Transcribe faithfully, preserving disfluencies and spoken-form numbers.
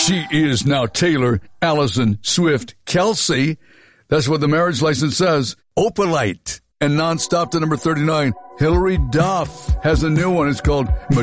She is now Taylor Allison Swift Kelsey. That's what the marriage license says. Opalite. And nonstop to number thirty-nine, Hillary Duff has a new one. It's called